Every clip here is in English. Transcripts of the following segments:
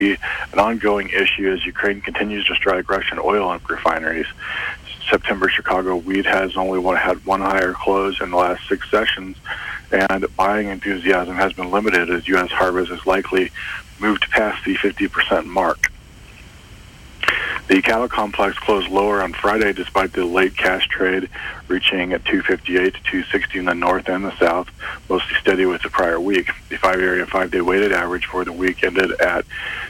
an ongoing issue as Ukraine continues to strike Russian oil refineries. September Chicago wheat has only had one higher close in the last 6 sessions, and buying enthusiasm has been limited as U.S. harvest has likely moved past the 50% mark. The cattle complex closed lower on Friday despite the late cash trade reaching at 258 to 260 in the north and the south, mostly steady with the prior week. The 5-area 5-day weighted average for the week ended at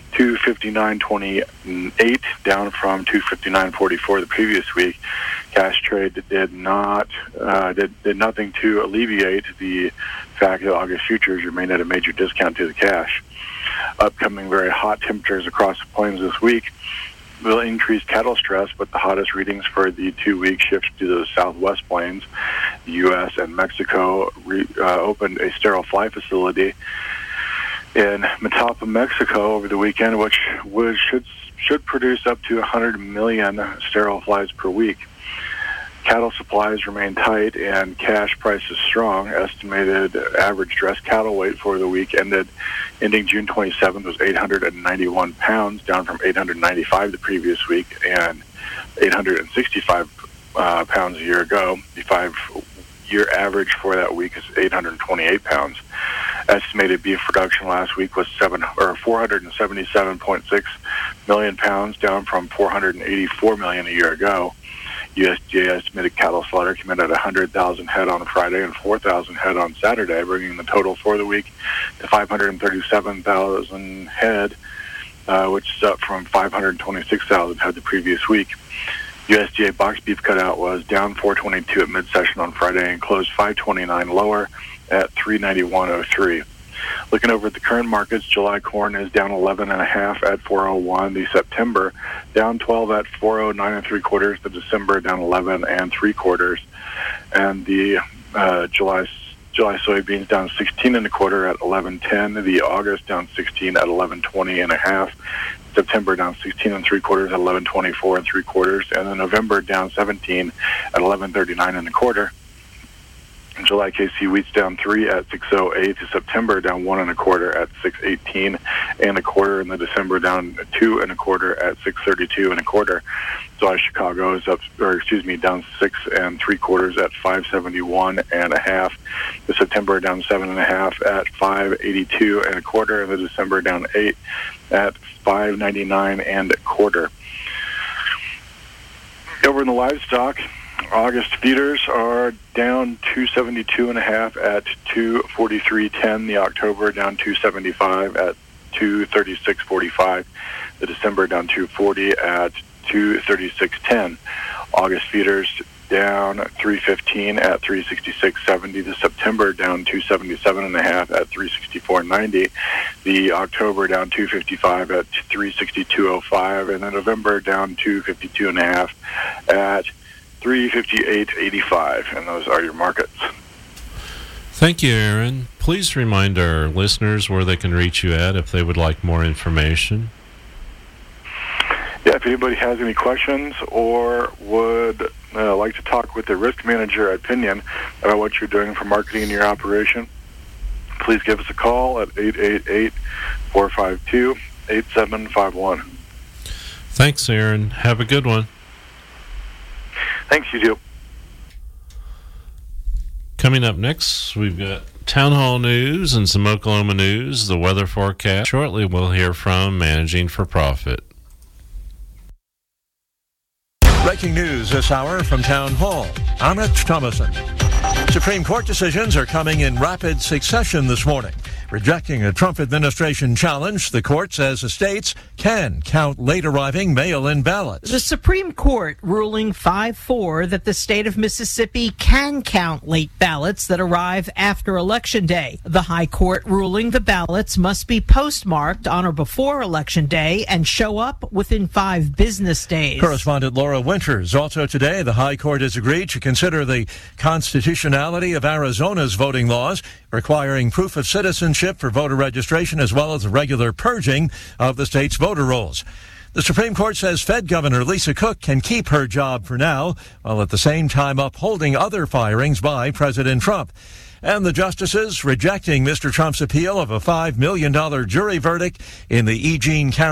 259.28, down from 259.44 the previous week. Cash trade did nothing to alleviate the fact that August futures remained at a major discount to the cash. Upcoming very hot temperatures across the plains this week will increase cattle stress, but the hottest readings for the 2 weeks shift to the southwest plains. The U.S. and Mexico opened a sterile fly facility in Matapa, Mexico over the weekend, which should produce up to 100 million sterile flies per week. Cattle supplies remain tight and cash prices strong. Estimated average dressed cattle weight for the week ending June 27th was 891 pounds, down from 895 the previous week and 865 pounds a year ago. The 5-year average for that week is 828 pounds. Estimated beef production last week was 477.6 million pounds, down from 484 million a year ago. USDA estimated cattle slaughter came in at 100,000 head on Friday and 4,000 head on Saturday, bringing the total for the week to 537,000 head, which is up from 526,000 head the previous week. USDA box beef cutout was down 422 at mid-session on Friday and closed 529 lower at 391.03. Looking over at the current markets, July corn is down 11.5 at 401. The September down 12 at 409 3/4. The December down 11 3/4, and the July soybeans down 16 1/4 at 11.10. The August down 16 at 11.20.5. September down 16 3/4 at 11.24 3/4, and the November down 17 at 11.39 1/4. In July, KC wheat's down 3 at 608. The September down 1 1/4 at 618 1/4, and the December down 2 1/4 at 632 1/4. July Chicago is down 6 3/4 at 571 1/2. The September down 7 1/2 at 582 1/4, and the December down 8 at 599 1/4. Over in the livestock, August feeders are down 272.5 at 243.10. The October down 275 at 236.45. The December down 240 at 236.10. August feeders down 315 at 366.70. The September down 277.5 at 364.90. The October down 255 at 362.05, and the November down 252.5 at 358.85, and those are your markets. Thank you, Aaron. Please remind our listeners where they can reach you at if they would like more information. Yeah, if anybody has any questions or would like to talk with the risk manager at Pinion about what you're doing for marketing in your operation, please give us a call at 888-452-8751. Thanks, Aaron. Have a good one. Thanks, you too. Coming up next, we've got Town Hall News and some Oklahoma news, the weather forecast. Shortly, we'll hear from Managing for Profit. Breaking news this hour from Town Hall. I'm Rich Thomason. Supreme Court decisions are coming in rapid succession this morning. Rejecting a Trump administration challenge, the court says the states can count late-arriving mail-in ballots. The Supreme Court ruling 5-4 that the state of Mississippi can count late ballots that arrive after Election Day. The High Court ruling the ballots must be postmarked on or before Election Day and show up within 5 business days. Correspondent Laura Winters. Also today, the High Court has agreed to consider the constitutionality of Arizona's voting laws, requiring proof of citizenship for voter registration as well as regular purging of the state's voter rolls. The Supreme Court says Fed Governor Lisa Cook can keep her job for now, while at the same time upholding other firings by President Trump. And the justices rejecting Mr. Trump's appeal of a $5 million jury verdict in the E. Jean Carroll